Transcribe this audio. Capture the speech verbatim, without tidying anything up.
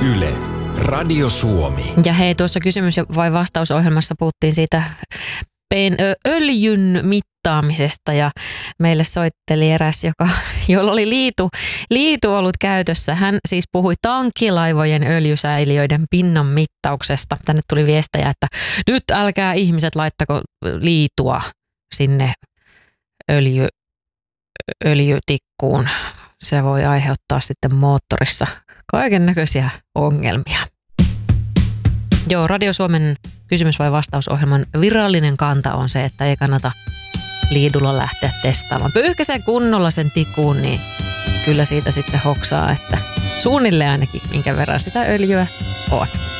Yle, Radio Suomi. Ja hei, tuossa kysymys- vai vastausohjelmassa puhuttiin siitä pen, ö, öljyn mittaamisesta ja meille soitteli eräs, joka, jolla oli liitu, liitu ollut käytössä. Hän siis puhui tankkilaivojen öljysäiliöiden pinnan mittauksesta. Tänne tuli viestejä, että nyt älkää ihmiset laittako liitua sinne öljy, öljytikkuun. Se voi aiheuttaa sitten moottorissa kaiken näköisiä ongelmia. Joo, Radio Suomen kysymys- vai vastausohjelman virallinen kanta on se, että ei kannata liidulla lähteä testaamaan. Pyyhkäsee kunnolla sen tikuun, niin kyllä siitä sitten hoksaa, että suunnilleen ainakin minkä verran sitä öljyä on.